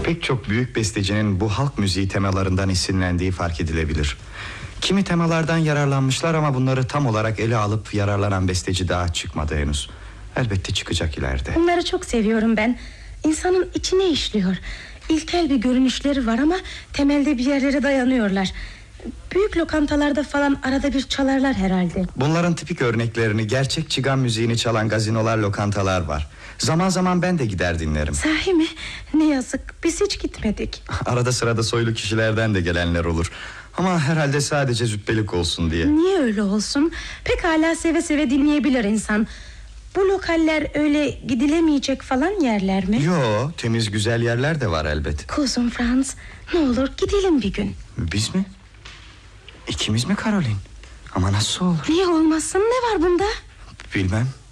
Pek çok büyük bestecinin bu halk müziği temalarından esinlendiği fark edilebilir. Kimi temalardan yararlanmışlar ama bunları tam olarak ele alıp yararlanan besteci daha çıkmadı henüz. Elbette çıkacak ileride. Bunları çok seviyorum ben. İnsanın içine işliyor. İlkel bir görünüşleri var ama temelde bir yerlere dayanıyorlar. Büyük lokantalarda falan arada bir çalarlar herhalde. Bunların tipik örneklerini, gerçek çigan müziğini çalan gazinolar, lokantalar var. Zaman zaman ben de gider dinlerim. Sahi mi? Ne yazık, biz hiç gitmedik. Arada sırada soylu kişilerden de gelenler olur. Ama herhalde sadece züppelik olsun diye. Niye öyle olsun? Pekala seve seve dinleyebilir insan. Bu lokaller öyle gidilemeyecek falan yerler mi? Yo, temiz güzel yerler de var elbet. Kuzum Franz, ne olur gidelim bir gün. Biz mi? İkimiz mi Caroline? Ama nasıl olur? Niye olmasın, ne var bunda? Bilmem.